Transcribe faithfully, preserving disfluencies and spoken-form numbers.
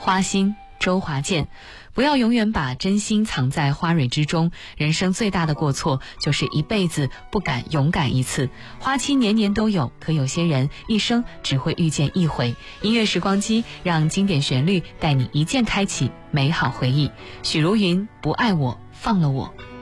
花心周华健。不要永远把真心藏在花蕊之中，人生最大的过错就是一辈子不敢勇敢一次。花期年年都有，可有些人一生只会遇见一回。音乐时光机，让经典旋律带你一键开启美好回忆。许茹芸，不爱我，放了我。